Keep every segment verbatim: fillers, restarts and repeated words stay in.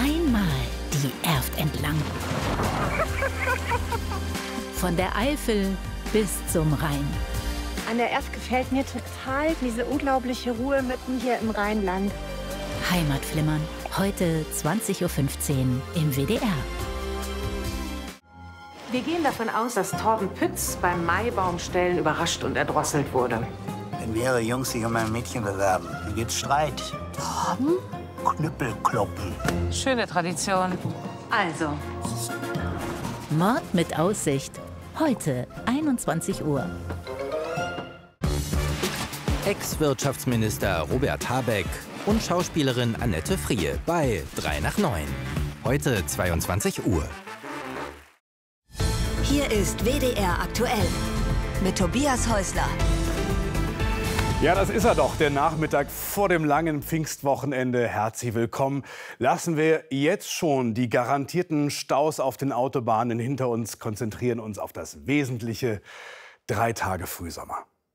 Einmal die Erft entlang. Von der Eifel bis zum Rhein. An der Erft gefällt mir total diese unglaubliche Ruhe mitten hier im Rheinland. Heimatflimmern, heute zwanzig Uhr fünfzehn im W D R. Wir gehen davon aus, dass Torben Pütz beim Maibaumstellen überrascht und erdrosselt wurde. Wenn mehrere Jungs sich um ein Mädchen bewerben, dann gibt's Streit. Torben? Knüppelkloppen. Schöne Tradition. Also. Mord mit Aussicht, heute einundzwanzig Uhr. Ex-Wirtschaftsminister Robert Habeck und Schauspielerin Annette Frier bei drei nach neun. Heute zweiundzwanzig Uhr. Hier ist W D R aktuell mit Tobias Häusler. Ja, das ist er doch, der Nachmittag vor dem langen Pfingstwochenende. Herzlich willkommen. Lassen wir jetzt schon die garantierten Staus auf den Autobahnen hinter uns, konzentrieren uns auf das Wesentliche. Drei Tage Frühsommer.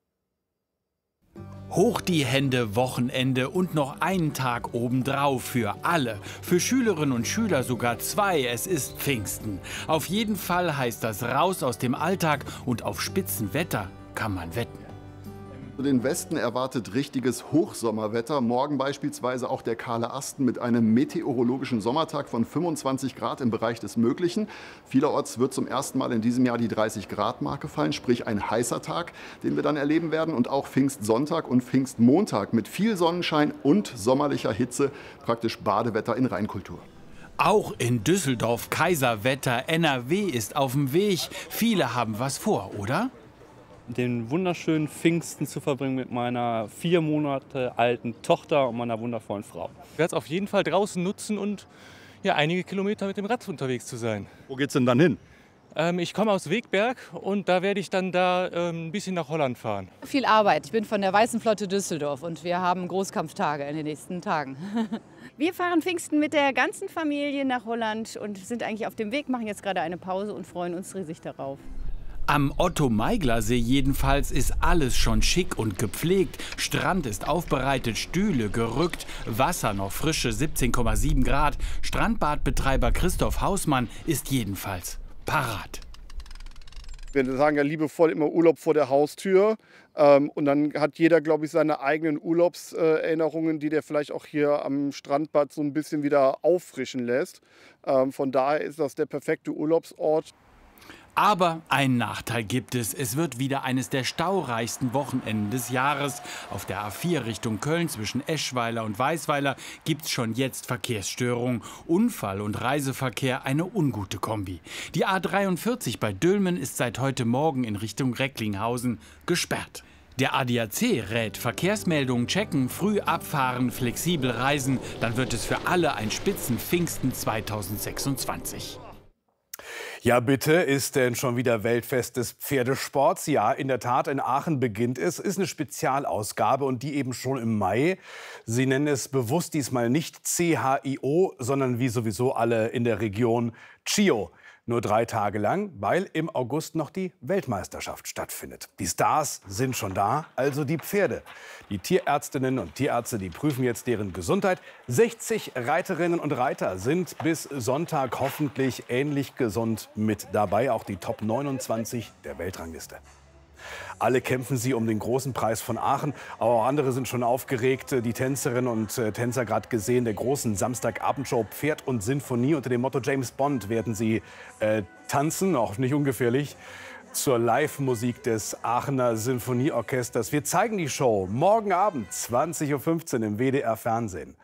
Hoch die Hände, Wochenende und noch einen Tag obendrauf für alle. Für Schülerinnen und Schüler sogar zwei. Es ist Pfingsten. Auf jeden Fall heißt das raus aus dem Alltag und auf Spitzenwetter kann man wetten. Den Westen erwartet richtiges Hochsommerwetter. Morgen beispielsweise auch der kahle Asten mit einem meteorologischen Sommertag von fünfundzwanzig Grad im Bereich des Möglichen. Vielerorts wird zum ersten Mal in diesem Jahr die dreißig Grad Marke fallen, sprich ein heißer Tag, den wir dann erleben werden. Und auch Pfingstsonntag und Pfingstmontag mit viel Sonnenschein und sommerlicher Hitze, praktisch Badewetter in Rheinkultur. Auch in Düsseldorf Kaiserwetter. N R W ist auf dem Weg. Viele haben was vor, oder? Den wunderschönen Pfingsten zu verbringen mit meiner vier Monate alten Tochter und meiner wundervollen Frau. Ich werde es auf jeden Fall draußen nutzen und ja, einige Kilometer mit dem Rad unterwegs zu sein. Wo geht's denn dann hin? Ähm, ich komme aus Wegberg und da werde ich dann da ähm, ein bisschen nach Holland fahren. Viel Arbeit. Ich bin von der Weißen Flotte Düsseldorf und wir haben Großkampftage in den nächsten Tagen. Wir fahren Pfingsten mit der ganzen Familie nach Holland und sind eigentlich auf dem Weg, machen jetzt gerade eine Pause und freuen uns riesig darauf. Am Otto-Meigler-See jedenfalls ist alles schon schick und gepflegt. Strand ist aufbereitet, Stühle gerückt, Wasser noch frische siebzehn Komma sieben Grad. Strandbadbetreiber Christoph Hausmann ist jedenfalls parat. Wir sagen ja liebevoll immer Urlaub vor der Haustür. Ähm, und dann hat jeder, glaube ich, seine eigenen Urlaubserinnerungen, die der vielleicht auch hier am Strandbad so ein bisschen wieder auffrischen lässt. Ähm, von daher ist das der perfekte Urlaubsort. Aber einen Nachteil gibt es. Es wird wieder eines der staureichsten Wochenenden des Jahres. Auf der A vier Richtung Köln zwischen Eschweiler und Weisweiler gibt's schon jetzt Verkehrsstörungen. Unfall und Reiseverkehr eine ungute Kombi. Die A dreiundvierzig bei Dülmen ist seit heute Morgen in Richtung Recklinghausen gesperrt. Der A D A C rät Verkehrsmeldungen checken, früh abfahren, flexibel reisen. Dann wird es für alle ein Spitzenpfingsten zweitausendsechsundzwanzig. Ja, bitte, ist denn schon wieder Weltfest des Pferdesports? Ja, in der Tat, in Aachen beginnt es. Ist eine Spezialausgabe und die eben schon im Mai. Sie nennen es bewusst diesmal nicht C H I O, sondern wie sowieso alle in der Region C H I O. Nur drei Tage lang, weil im August noch die Weltmeisterschaft stattfindet. Die Stars sind schon da, also die Pferde. Die Tierärztinnen und Tierärzte, die prüfen jetzt deren Gesundheit. sechzig Reiterinnen und Reiter sind bis Sonntag hoffentlich ähnlich gesund mit dabei. Auch die Top neunundzwanzig der Weltrangliste. Alle kämpfen sie um den großen Preis von Aachen. Aber auch andere sind schon aufgeregt. Die Tänzerinnen und Tänzer gerade gesehen der großen Samstagabendshow Pferd und Sinfonie. Unter dem Motto James Bond werden sie äh, tanzen, auch nicht ungefährlich, zur Live-Musik des Aachener Sinfonieorchesters. Wir zeigen die Show morgen Abend zwanzig Uhr fünfzehn im W D R Fernsehen.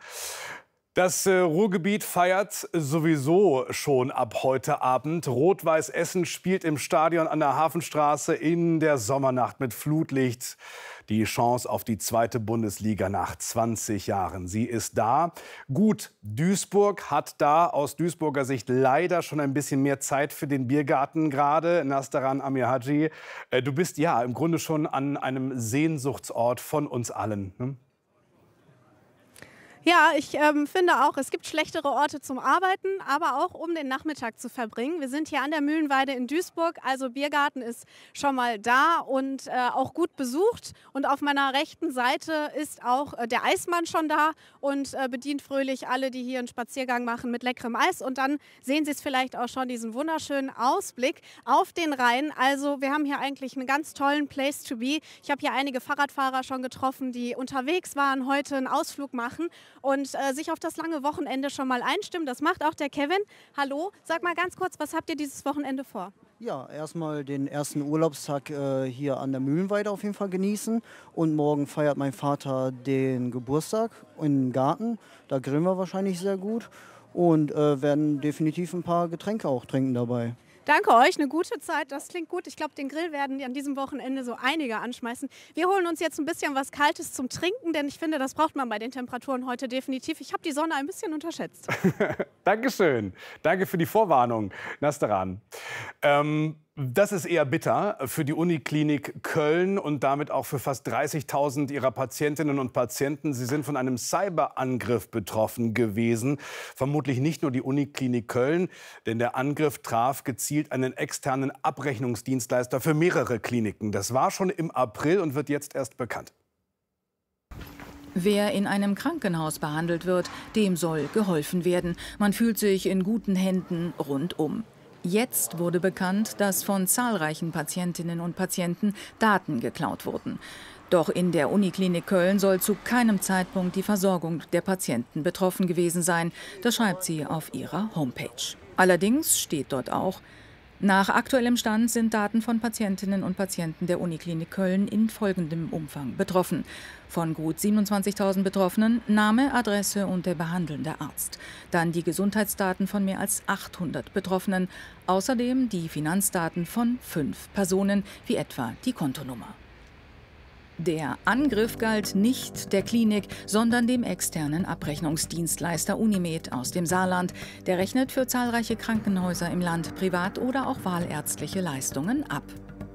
Das äh, Ruhrgebiet feiert sowieso schon ab heute Abend. Rot-Weiß Essen spielt im Stadion an der Hafenstraße in der Sommernacht mit Flutlicht die Chance auf die zweite Bundesliga nach zwanzig Jahren. Sie ist da. Gut, Duisburg hat da aus Duisburger Sicht leider schon ein bisschen mehr Zeit für den Biergarten gerade. Nastaran Amirhaji, äh, du bist ja im Grunde schon an einem Sehnsuchtsort von uns allen, ne? Ja, ich ähm, finde auch, es gibt schlechtere Orte zum Arbeiten, aber auch um den Nachmittag zu verbringen. Wir sind hier an der Mühlenweide in Duisburg, also Biergarten ist schon mal da und äh, auch gut besucht. Und auf meiner rechten Seite ist auch äh, der Eismann schon da und äh, bedient fröhlich alle, die hier einen Spaziergang machen mit leckerem Eis. Und dann sehen Sie es vielleicht auch schon, diesen wunderschönen Ausblick auf den Rhein. Also wir haben hier eigentlich einen ganz tollen Place to be. Ich habe hier einige Fahrradfahrer schon getroffen, die unterwegs waren, heute einen Ausflug machen und äh, sich auf das lange Wochenende schon mal einstimmen. Das macht auch der Kevin. Hallo, sag mal ganz kurz, was habt ihr dieses Wochenende vor? Ja, erstmal den ersten Urlaubstag äh, hier an der Mühlenweide auf jeden Fall genießen. Und morgen feiert mein Vater den Geburtstag im Garten. Da grillen wir wahrscheinlich sehr gut und äh, werden definitiv ein paar Getränke auch trinken dabei. Danke euch, eine gute Zeit, das klingt gut. Ich glaube, den Grill werden die an diesem Wochenende so einige anschmeißen. Wir holen uns jetzt ein bisschen was Kaltes zum Trinken, denn ich finde, das braucht man bei den Temperaturen heute definitiv. Ich habe die Sonne ein bisschen unterschätzt. Dankeschön. Danke für die Vorwarnung, Nastaran. Ähm, das ist eher bitter für die Uniklinik Köln und damit auch für fast dreißigtausend ihrer Patientinnen und Patienten. Sie sind von einem Cyberangriff betroffen gewesen. Vermutlich nicht nur die Uniklinik Köln, denn der Angriff traf gezielt einen externen Abrechnungsdienstleister für mehrere Kliniken. Das war schon im April und wird jetzt erst bekannt. Wer in einem Krankenhaus behandelt wird, dem soll geholfen werden. Man fühlt sich in guten Händen rundum. Jetzt wurde bekannt, dass von zahlreichen Patientinnen und Patienten Daten geklaut wurden. Doch in der Uniklinik Köln soll zu keinem Zeitpunkt die Versorgung der Patienten betroffen gewesen sein. Das schreibt sie auf ihrer Homepage. Allerdings steht dort auch: Nach aktuellem Stand sind Daten von Patientinnen und Patienten der Uniklinik Köln in folgendem Umfang betroffen. Von gut siebenundzwanzigtausend Betroffenen Name, Adresse und der behandelnde Arzt. Dann die Gesundheitsdaten von mehr als achthundert Betroffenen. Außerdem die Finanzdaten von fünf Personen, wie etwa die Kontonummer. Der Angriff galt nicht der Klinik, sondern dem externen Abrechnungsdienstleister Unimed aus dem Saarland. Der rechnet für zahlreiche Krankenhäuser im Land privat oder auch wahlärztliche Leistungen ab.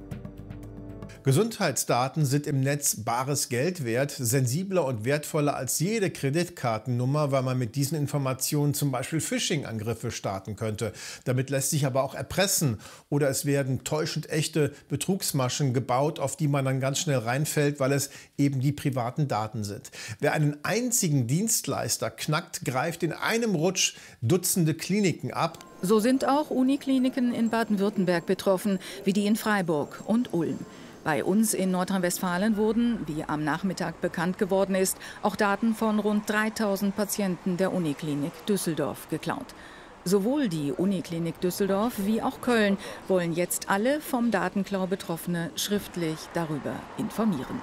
Gesundheitsdaten sind im Netz bares Geld wert, sensibler und wertvoller als jede Kreditkartennummer, weil man mit diesen Informationen zum Beispiel Phishing-Angriffe starten könnte. Damit lässt sich aber auch erpressen oder es werden täuschend echte Betrugsmaschen gebaut, auf die man dann ganz schnell reinfällt, weil es eben die privaten Daten sind. Wer einen einzigen Dienstleister knackt, greift in einem Rutsch Dutzende Kliniken ab. So sind auch Unikliniken in Baden-Württemberg betroffen, wie die in Freiburg und Ulm. Bei uns in Nordrhein-Westfalen wurden, wie am Nachmittag bekannt geworden ist, auch Daten von rund dreitausend Patienten der Uniklinik Düsseldorf geklaut. Sowohl die Uniklinik Düsseldorf wie auch Köln wollen jetzt alle vom Datenklau Betroffene schriftlich darüber informieren.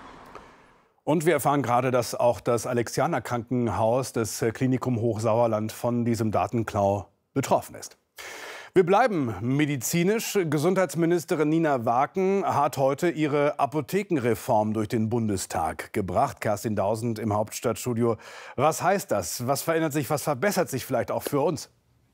Und wir erfahren gerade, dass auch das Alexianer Krankenhaus des Klinikum Hochsauerland von diesem Datenklau betroffen ist. Wir bleiben medizinisch. Gesundheitsministerin Nina Waken hat heute ihre Apothekenreform durch den Bundestag gebracht. Kerstin Dausend im Hauptstadtstudio. Was heißt das? Was verändert sich? Was verbessert sich vielleicht auch für uns?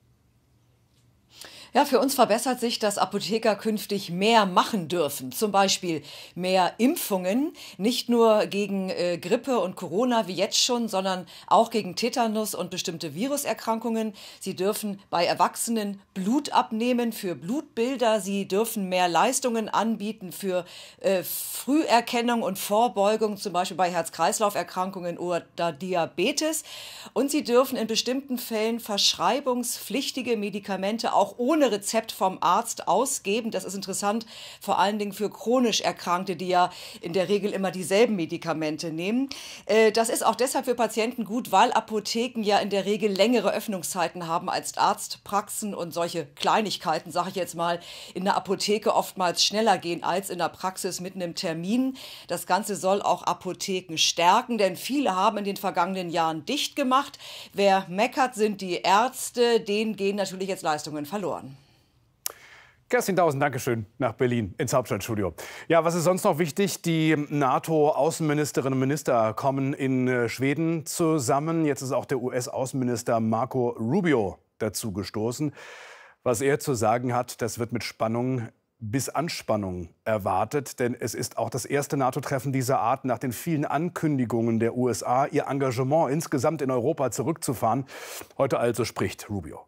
Ja, für uns verbessert sich, dass Apotheker künftig mehr machen dürfen. Zum Beispiel mehr Impfungen, nicht nur gegen äh, Grippe und Corona wie jetzt schon, sondern auch gegen Tetanus und bestimmte Viruserkrankungen. Sie dürfen bei Erwachsenen Blut abnehmen für Blutbilder. Sie dürfen mehr Leistungen anbieten für äh, Früherkennung und Vorbeugung, zum Beispiel bei Herz-Kreislauf-Erkrankungen oder Diabetes. Und sie dürfen in bestimmten Fällen verschreibungspflichtige Medikamente auch ohne Rezept vom Arzt ausgeben. Das ist interessant, vor allen Dingen für chronisch Erkrankte, die ja in der Regel immer dieselben Medikamente nehmen. Das ist auch deshalb für Patienten gut, weil Apotheken ja in der Regel längere Öffnungszeiten haben als Arztpraxen und solche Kleinigkeiten, sage ich jetzt mal, in der Apotheke oftmals schneller gehen als in der Praxis mitten im Termin. Das Ganze soll auch Apotheken stärken, denn viele haben in den vergangenen Jahren dicht gemacht. Wer meckert, sind die Ärzte, denen gehen natürlich jetzt Leistungen verloren. Kerstin Dausend, Dankeschön, nach Berlin ins Hauptstadtstudio. Ja, was ist sonst noch wichtig? Die NATO-Außenministerinnen und Minister kommen in Schweden zusammen. Jetzt ist auch der U S-Außenminister Marco Rubio dazu gestoßen. Was er zu sagen hat, das wird mit Spannung bis Anspannung erwartet. Denn es ist auch das erste NATO-Treffen dieser Art nach den vielen Ankündigungen der U S A, ihr Engagement insgesamt in Europa zurückzufahren. Heute also spricht Rubio.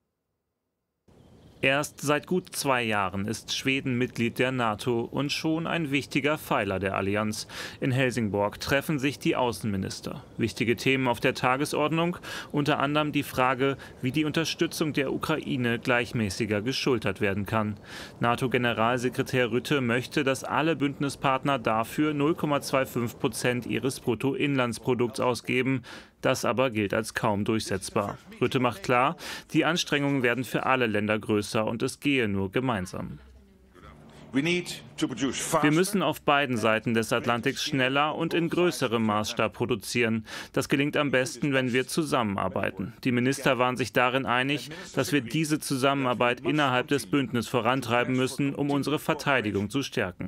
Erst seit gut zwei Jahren ist Schweden Mitglied der NATO und schon ein wichtiger Pfeiler der Allianz. In Helsingborg treffen sich die Außenminister. Wichtige Themen auf der Tagesordnung, unter anderem die Frage, wie die Unterstützung der Ukraine gleichmäßiger geschultert werden kann. NATO-Generalsekretär Rutte möchte, dass alle Bündnispartner dafür null Komma fünfundzwanzig Prozent ihres Bruttoinlandsprodukts ausgeben. Das aber gilt als kaum durchsetzbar. Rutte macht klar, die Anstrengungen werden für alle Länder größer und es gehe nur gemeinsam. Wir müssen auf beiden Seiten des Atlantiks schneller und in größerem Maßstab produzieren. Das gelingt am besten, wenn wir zusammenarbeiten. Die Minister waren sich darin einig, dass wir diese Zusammenarbeit innerhalb des Bündnisses vorantreiben müssen, um unsere Verteidigung zu stärken.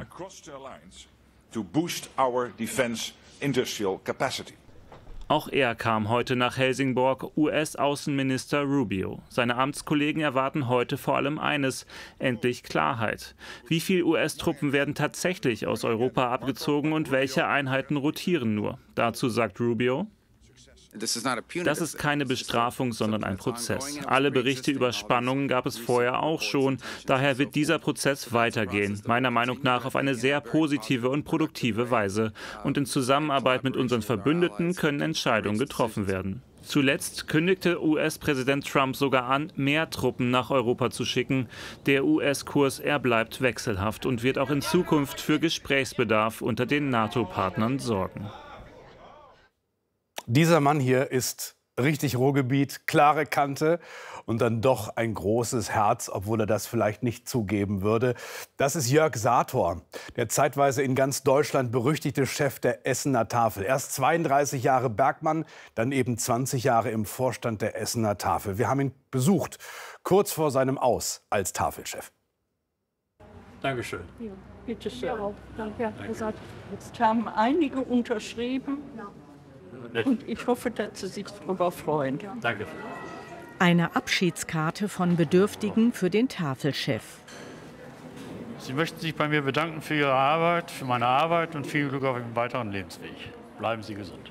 Auch er kam heute nach Helsingborg, U S-Außenminister Rubio. Seine Amtskollegen erwarten heute vor allem eines: endlich Klarheit. Wie viele U S-Truppen werden tatsächlich aus Europa abgezogen und welche Einheiten rotieren nur? Dazu sagt Rubio: Das ist keine Bestrafung, sondern ein Prozess. Alle Berichte über Spannungen gab es vorher auch schon. Daher wird dieser Prozess weitergehen, meiner Meinung nach auf eine sehr positive und produktive Weise. Und in Zusammenarbeit mit unseren Verbündeten können Entscheidungen getroffen werden. Zuletzt kündigte U S-Präsident Trump sogar an, mehr Truppen nach Europa zu schicken. Der U S-Kurs, er bleibt wechselhaft und wird auch in Zukunft für Gesprächsbedarf unter den NATO-Partnern sorgen. Dieser Mann hier ist richtig Ruhrgebiet, klare Kante und dann doch ein großes Herz, obwohl er das vielleicht nicht zugeben würde. Das ist Jörg Sator, der zeitweise in ganz Deutschland berüchtigte Chef der Essener Tafel. Erst zweiunddreißig Jahre Bergmann, dann eben zwanzig Jahre im Vorstand der Essener Tafel. Wir haben ihn besucht, kurz vor seinem Aus als Tafelchef. Dankeschön. Ja, bitte schön. Ja, danke. Danke. Jetzt haben einige unterschrieben. Und ich hoffe, dass Sie sich darüber freuen. Danke. Eine Abschiedskarte von Bedürftigen für den Tafelchef. Sie möchten sich bei mir bedanken für Ihre Arbeit, für meine Arbeit und viel Glück auf Ihrem weiteren Lebensweg. Bleiben Sie gesund.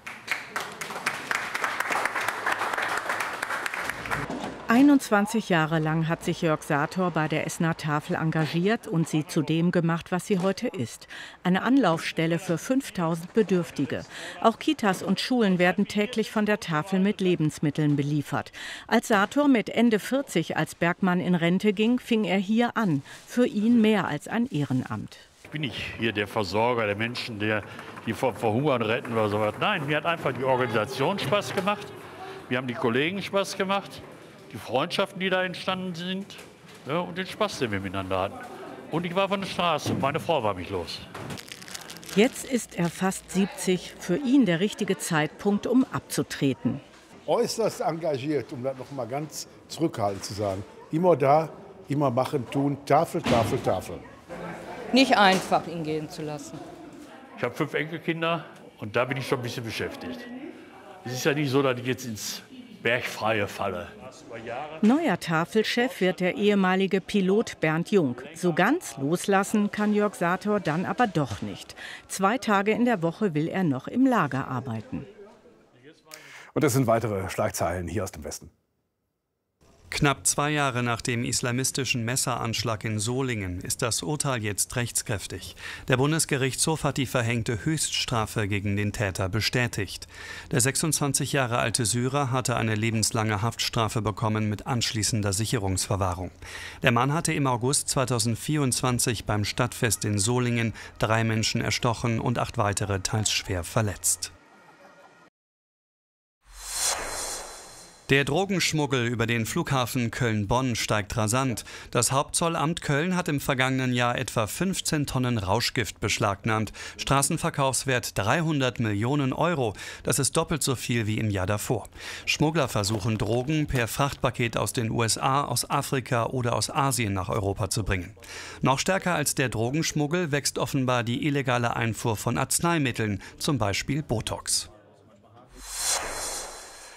einundzwanzig Jahre lang hat sich Jörg Sator bei der Essener Tafel engagiert und sie zu dem gemacht, was sie heute ist. Eine Anlaufstelle für fünftausend Bedürftige. Auch Kitas und Schulen werden täglich von der Tafel mit Lebensmitteln beliefert. Als Sator mit Ende vierzig als Bergmann in Rente ging, fing er hier an. Für ihn mehr als ein Ehrenamt. Ich bin nicht hier der Versorger der Menschen, der die vor, vor Hungern retten oder so was. Nein, mir hat einfach die Organisation Spaß gemacht. Wir haben die Kollegen Spaß gemacht. Die Freundschaften, die da entstanden sind, ja, und den Spaß, den wir miteinander hatten. Und ich war von der Straße und meine Frau war mich los. Jetzt ist er fast siebzig, für ihn der richtige Zeitpunkt, um abzutreten. Äußerst engagiert, um das noch mal ganz zurückhaltend zu sagen. Immer da, immer machen, tun, Tafel, Tafel, Tafel. Nicht einfach, ihn gehen zu lassen. Ich habe fünf Enkelkinder und da bin ich schon ein bisschen beschäftigt. Es ist ja nicht so, dass ich jetzt ins Bergfreie falle. Neuer Tafelchef wird der ehemalige Pilot Bernd Jung. So ganz loslassen kann Jörg Sator dann aber doch nicht. Zwei Tage in der Woche will er noch im Lager arbeiten. Und es sind weitere Schlagzeilen hier aus dem Westen. Knapp zwei Jahre nach dem islamistischen Messeranschlag in Solingen ist das Urteil jetzt rechtskräftig. Der Bundesgerichtshof hat die verhängte Höchststrafe gegen den Täter bestätigt. Der sechsundzwanzig Jahre alte Syrer hatte eine lebenslange Haftstrafe bekommen mit anschließender Sicherungsverwahrung. Der Mann hatte im August zweitausendvierundzwanzig beim Stadtfest in Solingen drei Menschen erstochen und acht weitere teils schwer verletzt. Der Drogenschmuggel über den Flughafen Köln-Bonn steigt rasant. Das Hauptzollamt Köln hat im vergangenen Jahr etwa fünfzehn Tonnen Rauschgift beschlagnahmt. Straßenverkaufswert dreihundert Millionen Euro. Das ist doppelt so viel wie im Jahr davor. Schmuggler versuchen, Drogen per Frachtpaket aus den U S A, aus Afrika oder aus Asien nach Europa zu bringen. Noch stärker als der Drogenschmuggel wächst offenbar die illegale Einfuhr von Arzneimitteln, zum Beispiel Botox.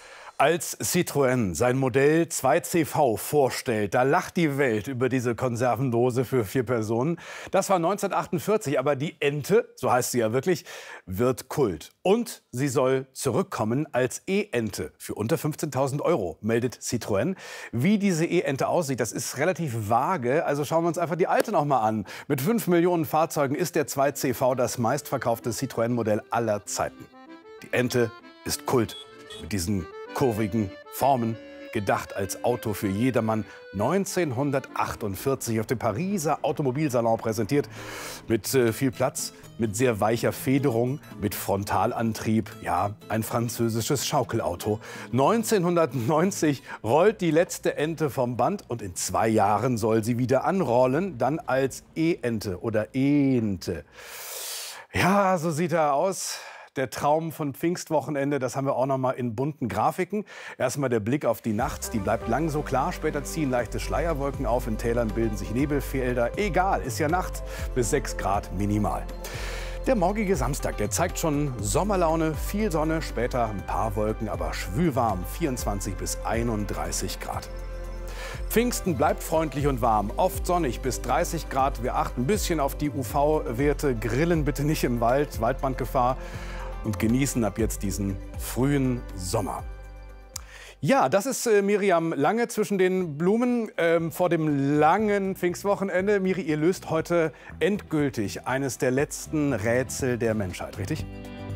Als Citroën sein Modell zwei C V vorstellt, da lacht die Welt über diese Konservendose für vier Personen. Das war neunzehnhundertachtundvierzig, aber die Ente, so heißt sie ja wirklich, wird Kult. Und sie soll zurückkommen als E-Ente für unter fünfzehntausend Euro, meldet Citroën. Wie diese E-Ente aussieht, das ist relativ vage, also schauen wir uns einfach die alte noch mal an. Mit fünf Millionen Fahrzeugen ist der zwei C V das meistverkaufte Citroën-Modell aller Zeiten. Die Ente ist Kult mit diesen kurvigen Formen, gedacht als Auto für jedermann, neunzehnhundertachtundvierzig auf dem Pariser Automobilsalon präsentiert. Mit äh, viel Platz, mit sehr weicher Federung, mit Frontalantrieb. Ja, ein französisches Schaukelauto. neunzehnhundertneunzig rollt die letzte Ente vom Band und in zwei Jahren soll sie wieder anrollen, dann als E-Ente oder E-Ente. Ja, so sieht er aus. Der Traum von Pfingstwochenende, das haben wir auch noch mal in bunten Grafiken. Erstmal der Blick auf die Nacht, die bleibt lang so klar. Später ziehen leichte Schleierwolken auf, in Tälern bilden sich Nebelfelder. Egal, ist ja Nacht, bis sechs Grad minimal. Der morgige Samstag, der zeigt schon Sommerlaune, viel Sonne, später ein paar Wolken, aber schwülwarm, vierundzwanzig bis einunddreißig Grad. Pfingsten bleibt freundlich und warm, oft sonnig bis dreißig Grad. Wir achten ein bisschen auf die U V-Werte, grillen bitte nicht im Wald, Waldbrandgefahr. Und genießen ab jetzt diesen frühen Sommer. Ja, das ist äh, Miriam Lange zwischen den Blumen ähm, vor dem langen Pfingstwochenende. Miri, ihr löst heute endgültig eines der letzten Rätsel der Menschheit, richtig?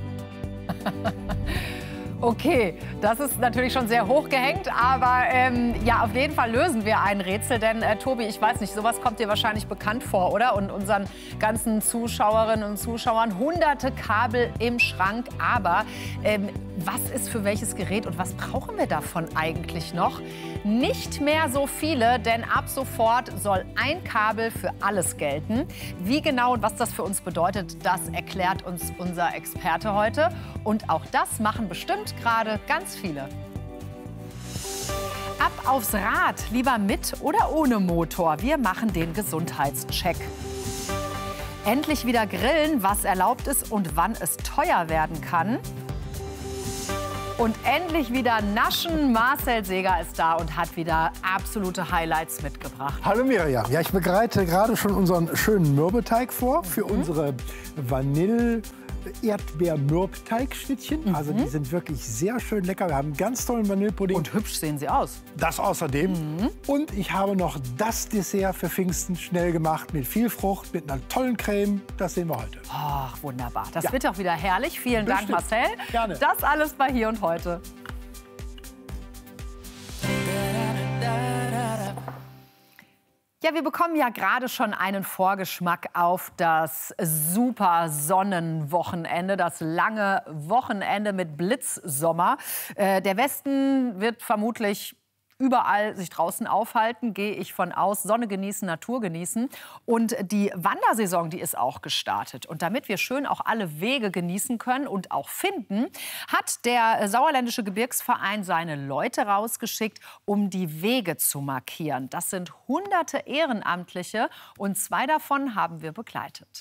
Okay, das ist natürlich schon sehr hoch gehängt, aber ähm, ja, auf jeden Fall lösen wir ein Rätsel, denn äh, Tobi, ich weiß nicht, sowas kommt dir wahrscheinlich bekannt vor, oder? Und unseren ganzen Zuschauerinnen und Zuschauern hunderte Kabel im Schrank, aber ähm, was ist für welches Gerät und was brauchen wir davon eigentlich noch? Nicht mehr so viele, denn ab sofort soll ein Kabel für alles gelten. Wie genau und was das für uns bedeutet, das erklärt uns unser Experte heute. Und auch das machen bestimmt gerade ganz viele. Ab aufs Rad, lieber mit oder ohne Motor. Wir machen den Gesundheitscheck. Endlich wieder grillen, was erlaubt ist und wann es teuer werden kann. Und endlich wieder naschen. Marcel Seger ist da und hat wieder absolute Highlights mitgebracht. Hallo Miriam. Ja, ich bereite gerade schon unseren schönen Mürbeteig vor für mhm. unsere Vanille Erdbeer-Mürbteigschnittchen. Mhm. Also die sind wirklich sehr schön lecker. Wir haben ganz tollen Vanillepudding. Und hübsch sehen sie aus. Das außerdem. Mhm. Und ich habe noch das Dessert für Pfingsten schnell gemacht mit viel Frucht, mit einer tollen Creme. Das sehen wir heute. Ach, wunderbar. Das ja. wird auch wieder herrlich. Vielen Bestimmt. Dank, Marcel. Gerne. Das alles bei Hier und Heute. Ja, wir bekommen ja gerade schon einen Vorgeschmack auf das super Sonnenwochenende, das lange Wochenende mit Blitzsommer. Äh, der Westen wird vermutlich überall sich draußen aufhalten, gehe ich von aus. Sonne genießen, Natur genießen. Und die Wandersaison, die ist auch gestartet. Und damit wir schön auch alle Wege genießen können und auch finden, hat der Sauerländische Gebirgsverein seine Leute rausgeschickt, um die Wege zu markieren. Das sind hunderte Ehrenamtliche und zwei davon haben wir begleitet.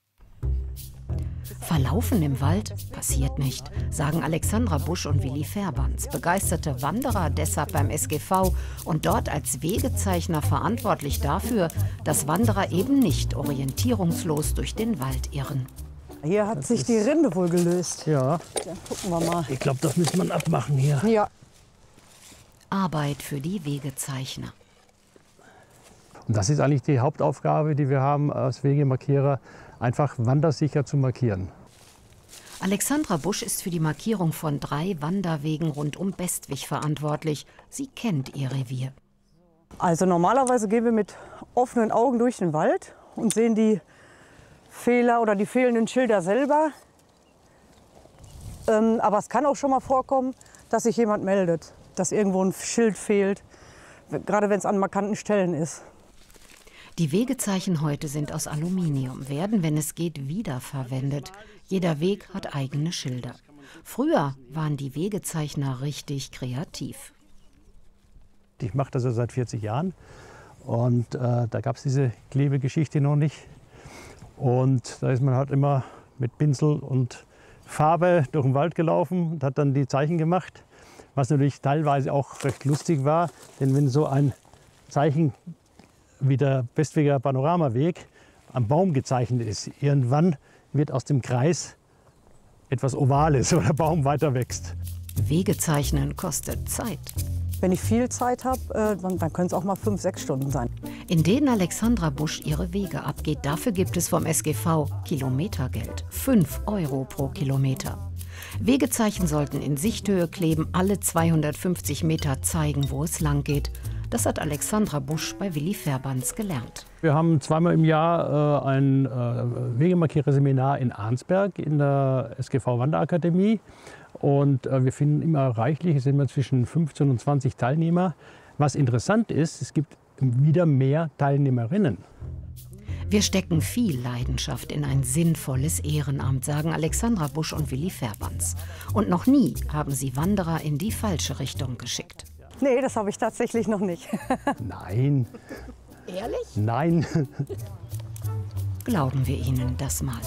Verlaufen im Wald passiert nicht, sagen Alexandra Busch und Willi Fährbanz, begeisterte Wanderer deshalb beim S G V und dort als Wegezeichner verantwortlich dafür, dass Wanderer eben nicht orientierungslos durch den Wald irren. Hier hat das sich die Rinde wohl gelöst. Ja. Dann gucken wir mal. Ich glaube, das muss man abmachen hier. Ja. Arbeit für die Wegezeichner. Und das ist eigentlich die Hauptaufgabe, die wir haben als Wegemarkierer, einfach wandersicher zu markieren. Alexandra Busch ist für die Markierung von drei Wanderwegen rund um Bestwig verantwortlich. Sie kennt ihr Revier. Also normalerweise gehen wir mit offenen Augen durch den Wald und sehen die Fehler oder die fehlenden Schilder selber. Ähm, aber es kann auch schon mal vorkommen, dass sich jemand meldet, dass irgendwo ein Schild fehlt, gerade wenn es an markanten Stellen ist. Die Wegezeichen heute sind aus Aluminium, werden, wenn es geht, wiederverwendet. Jeder Weg hat eigene Schilder. Früher waren die Wegezeichner richtig kreativ. Ich mache das ja seit vierzig Jahren und äh, da gab es diese Klebegeschichte noch nicht. Und da ist man halt immer mit Pinsel und Farbe durch den Wald gelaufen und hat dann die Zeichen gemacht. Was natürlich teilweise auch recht lustig war, denn wenn so ein Zeichen wie der Westweger Panoramaweg am Baum gezeichnet ist, irgendwann wird aus dem Kreis etwas Ovales, weil der Baum weiter wächst. Wege zeichnen kostet Zeit. Wenn ich viel Zeit habe, äh, dann, dann können es auch mal fünf, sechs Stunden sein. In denen Alexandra Busch ihre Wege abgeht, dafür gibt es vom S G V Kilometergeld. fünf Euro pro Kilometer. Wegezeichen sollten in Sichthöhe kleben, alle zweihundertfünfzig Meter zeigen, wo es lang geht. Das hat Alexandra Busch bei Willi Verbands gelernt. Wir haben zweimal im Jahr äh, ein äh, Wegemarkiererseminar in Arnsberg in der S G V Wanderakademie. Und äh, wir finden immer reichlich, es sind immer zwischen fünfzehn und zwanzig Teilnehmer. Was interessant ist, es gibt wieder mehr Teilnehmerinnen. Wir stecken viel Leidenschaft in ein sinnvolles Ehrenamt, sagen Alexandra Busch und Willi Verbands. Und noch nie haben sie Wanderer in die falsche Richtung geschickt. Nee, das habe ich tatsächlich noch nicht. Nein. Ehrlich? Nein. Glauben wir ihnen das mal.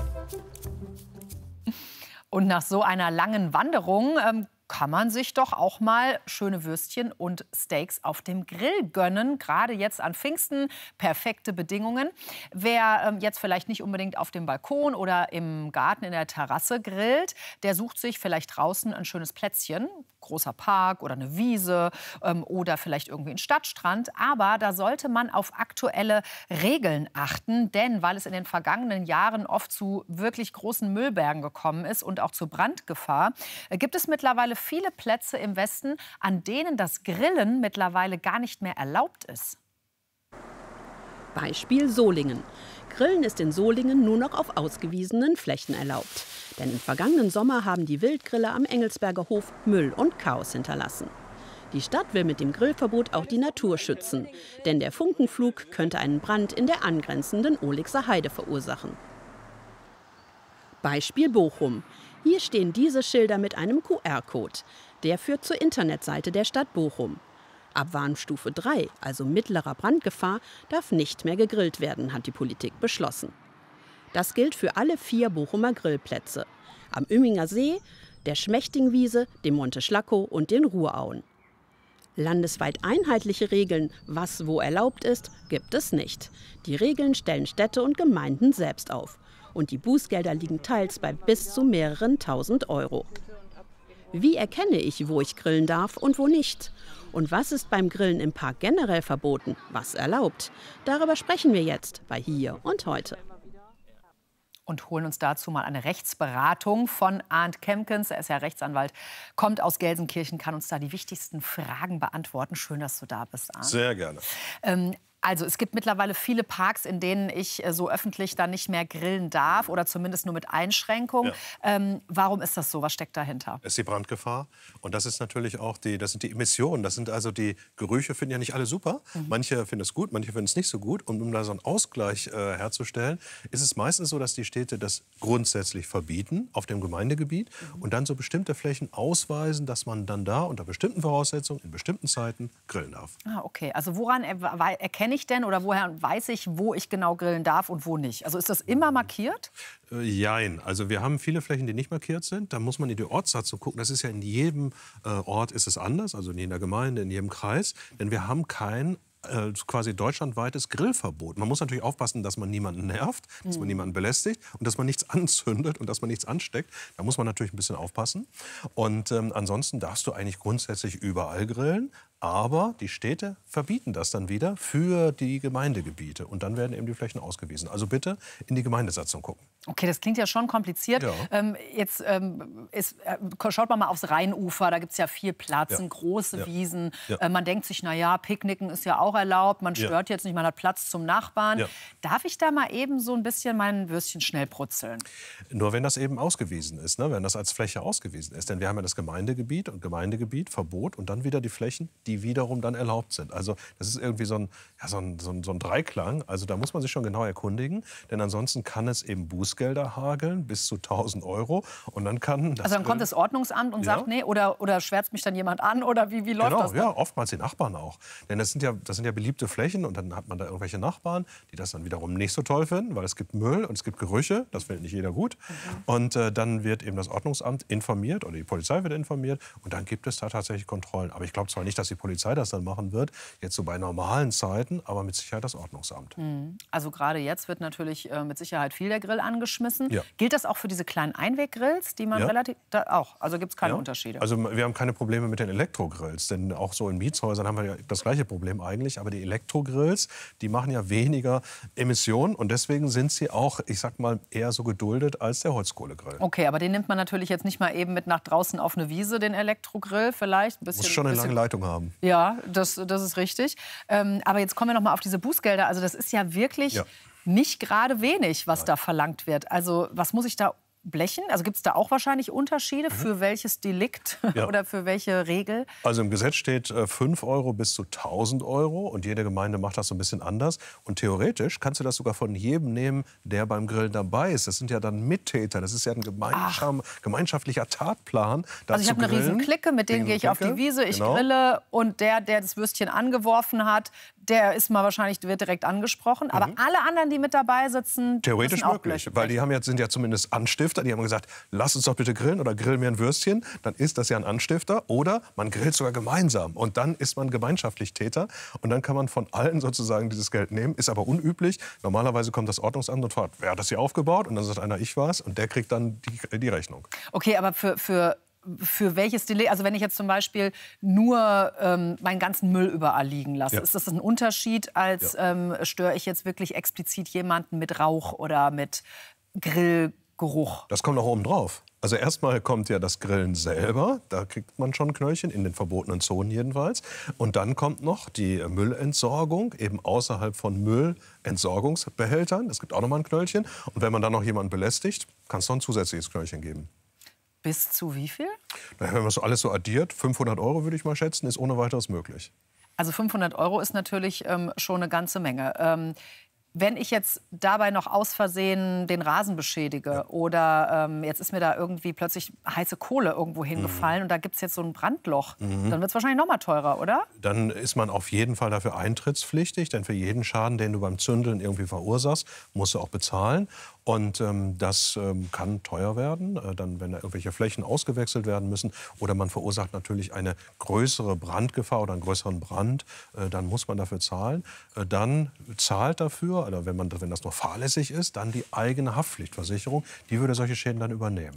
Und nach so einer langen Wanderung ähm, kann man sich doch auch mal schöne Würstchen und Steaks auf dem Grill gönnen. Gerade jetzt an Pfingsten, perfekte Bedingungen. Wer ähm, jetzt vielleicht nicht unbedingt auf dem Balkon oder im Garten in der Terrasse grillt, der sucht sich vielleicht draußen ein schönes Plätzchen. Großer Park oder eine Wiese ähm, oder vielleicht irgendwie ein Stadtstrand. Aber da sollte man auf aktuelle Regeln achten. Denn weil es in den vergangenen Jahren oft zu wirklich großen Müllbergen gekommen ist und auch zu Brandgefahr, äh, gibt es mittlerweile viele Plätze im Westen, an denen das Grillen mittlerweile gar nicht mehr erlaubt ist. Beispiel Solingen. Grillen ist in Solingen nur noch auf ausgewiesenen Flächen erlaubt. Denn im vergangenen Sommer haben die Wildgriller am Engelsberger Hof Müll und Chaos hinterlassen. Die Stadt will mit dem Grillverbot auch die Natur schützen. Denn der Funkenflug könnte einen Brand in der angrenzenden Ohlixer Heide verursachen. Beispiel Bochum. Hier stehen diese Schilder mit einem Q R-Code. Der führt zur Internetseite der Stadt Bochum. Ab Warnstufe drei, also mittlerer Brandgefahr, darf nicht mehr gegrillt werden, hat die Politik beschlossen. Das gilt für alle vier Bochumer Grillplätze. Am Üminger See, der Schmächtingwiese, dem Monte Schlackow und den Ruhrauen. Landesweit einheitliche Regeln, was wo erlaubt ist, gibt es nicht. Die Regeln stellen Städte und Gemeinden selbst auf. Und die Bußgelder liegen teils bei bis zu mehreren tausend Euro. Wie erkenne ich, wo ich grillen darf und wo nicht? Und was ist beim Grillen im Park generell verboten, was erlaubt? Darüber sprechen wir jetzt bei Hier und Heute. Und holen uns dazu mal eine Rechtsberatung von Arndt Kemkens. Er ist ja Rechtsanwalt, kommt aus Gelsenkirchen, kann uns da die wichtigsten Fragen beantworten. Schön, dass du da bist, Arndt. Sehr gerne. Ähm, Also es gibt mittlerweile viele Parks, in denen ich äh, so öffentlich dann nicht mehr grillen darf oder zumindest nur mit Einschränkungen. Ja. Ähm, warum ist das so? Was steckt dahinter? Es ist die Brandgefahr und das ist natürlich auch die, das sind die Emissionen. Das sind also die Gerüche, finden ja nicht alle super. Mhm. Manche finden es gut, manche finden es nicht so gut. Und um da so einen Ausgleich äh, herzustellen, ist es meistens so, dass die Städte das grundsätzlich verbieten auf dem Gemeindegebiet mhm. und dann so bestimmte Flächen ausweisen, dass man dann da unter bestimmten Voraussetzungen in bestimmten Zeiten grillen darf. Ah, okay. Also woran er, erkenne ich denn oder woher weiß ich, wo ich genau grillen darf und wo nicht? Also ist das immer markiert? Äh, jein. Also wir haben viele Flächen, die nicht markiert sind. Da muss man in die Ortssatzung gucken. Das ist ja in jedem äh, Ort ist es anders, also in jeder Gemeinde, in jedem Kreis. Denn wir haben kein äh, quasi deutschlandweites Grillverbot. Man muss natürlich aufpassen, dass man niemanden nervt, dass man niemanden belästigt und dass man nichts anzündet und dass man nichts ansteckt. Da muss man natürlich ein bisschen aufpassen. Und ähm, ansonsten darfst du eigentlich grundsätzlich überall grillen. Aber die Städte verbieten das dann wieder für die Gemeindegebiete. Und dann werden eben die Flächen ausgewiesen. Also bitte in die Gemeindesatzung gucken. Okay, das klingt ja schon kompliziert. Ja. Ähm, jetzt ähm, ist, äh, schaut man mal aufs Rheinufer. Da gibt es ja viel Platz, ja. große ja. Wiesen. Ja. Äh, man denkt sich, na ja, Picknicken ist ja auch erlaubt. Man stört ja. jetzt nicht, man hat Platz zum Nachbarn. Ja. Darf ich da mal eben so ein bisschen mein Würstchen schnell brutzeln? Nur wenn das eben ausgewiesen ist, ne? Wenn das als Fläche ausgewiesen ist. Denn wir haben ja das Gemeindegebiet und Gemeindegebiet, Verbot und dann wieder die Flächen, die die wiederum dann erlaubt sind. Also das ist irgendwie so ein, ja, so ein, so ein, so ein Dreiklang. Also da muss man sich schon genau erkundigen, denn ansonsten kann es eben Bußgelder hageln bis zu tausend Euro. Und dann kann das also dann kommt das Ordnungsamt und ja. sagt, nee, oder, oder schwärzt mich dann jemand an oder wie, wie läuft genau, das dann? Ja, oftmals die Nachbarn auch. Denn das sind, ja, das sind ja beliebte Flächen und dann hat man da irgendwelche Nachbarn, die das dann wiederum nicht so toll finden, weil es gibt Müll und es gibt Gerüche, das findet nicht jeder gut. Mhm. Und äh, dann wird eben das Ordnungsamt informiert oder die Polizei wird informiert und dann gibt es da tatsächlich Kontrollen. Aber ich glaube zwar nicht, dass die Polizei das dann machen wird, jetzt so bei normalen Zeiten, aber mit Sicherheit das Ordnungsamt. Mhm. Also gerade jetzt wird natürlich äh, mit Sicherheit viel der Grill angeschmissen. Ja. Gilt das auch für diese kleinen Einweggrills, die man Ja. relativ... Da auch, also gibt es keine Ja. Unterschiede? Also wir haben keine Probleme mit den Elektrogrills, denn auch so in Mietshäusern haben wir ja das gleiche Problem eigentlich. Aber die Elektrogrills, die machen ja weniger Emissionen und deswegen sind sie auch, ich sag mal, eher so geduldet als der Holzkohlegrill. Okay, aber den nimmt man natürlich jetzt nicht mal eben mit nach draußen auf eine Wiese, den Elektrogrill vielleicht. Ein bisschen, Muss schon eine bisschen, lange Leitung haben. Ja, das, das ist richtig. Ähm, aber jetzt kommen wir noch mal auf diese Bußgelder. Also das ist ja wirklich Ja. nicht gerade wenig, was da verlangt wird. Also was muss ich da blechen? Also gibt es da auch wahrscheinlich Unterschiede für welches Delikt Ja. oder für welche Regel? Also im Gesetz steht äh, fünf Euro bis zu tausend Euro und jede Gemeinde macht das so ein bisschen anders. Und theoretisch kannst du das sogar von jedem nehmen, der beim Grillen dabei ist. Das sind ja dann Mittäter. Das ist ja ein gemeinsam, gemeinschaftlicher Tatplan. Also ich habe eine riesen Clique, mit denen gehe ich auf die Wiese, ich genau. grille und der, der das Würstchen angeworfen hat, der ist mal wahrscheinlich, wird direkt angesprochen. Aber alle anderen, die mit dabei sitzen, Theoretisch müssen auch möglich, blechen. weil die haben jetzt, sind ja zumindest Anstifter. Die haben gesagt, lass uns doch bitte grillen oder grillen wir ein Würstchen. Dann ist das ja ein Anstifter. Oder man grillt sogar gemeinsam. Und dann ist man gemeinschaftlich Täter. Und dann kann man von allen sozusagen dieses Geld nehmen. Ist aber unüblich. Normalerweise kommt das Ordnungsamt und fragt, wer hat das hier aufgebaut? Und dann sagt einer, ich war's. Und der kriegt dann die, die Rechnung. Okay, aber für, für, für welches Delikt? Also wenn ich jetzt zum Beispiel nur ähm, meinen ganzen Müll überall liegen lasse, Ja. ist das ein Unterschied, als Ja. ähm, störe ich jetzt wirklich explizit jemanden mit Rauch oder mit Grillgeruch? Das kommt noch oben drauf. Also erstmal kommt ja das Grillen selber, da kriegt man schon Knöllchen, in den verbotenen Zonen jedenfalls. Und dann kommt noch die Müllentsorgung, eben außerhalb von Müllentsorgungsbehältern. Es gibt auch noch mal ein Knöllchen. Und wenn man dann noch jemanden belästigt, kann es noch ein zusätzliches Knöllchen geben. Bis zu wie viel? Naja, wenn man das alles so addiert, fünfhundert Euro würde ich mal schätzen, ist ohne weiteres möglich. Also fünfhundert Euro ist natürlich ähm, schon eine ganze Menge. Ähm, wenn ich jetzt dabei noch aus Versehen den Rasen beschädige ja. oder ähm, jetzt ist mir da irgendwie plötzlich heiße Kohle irgendwo hingefallen mhm. und da gibt es jetzt so ein Brandloch, mhm. dann wird es wahrscheinlich noch mal teurer, oder? Dann ist man auf jeden Fall dafür eintrittspflichtig, denn für jeden Schaden, den du beim Zündeln irgendwie verursachst, musst du auch bezahlen. Und ähm, das ähm, kann teuer werden, äh, dann, wenn da irgendwelche Flächen ausgewechselt werden müssen. Oder man verursacht natürlich eine größere Brandgefahr oder einen größeren Brand. Äh, dann muss man dafür zahlen. Äh, dann zahlt dafür, oder wenn, man, wenn das nur fahrlässig ist, dann die eigene Haftpflichtversicherung. Die würde solche Schäden dann übernehmen.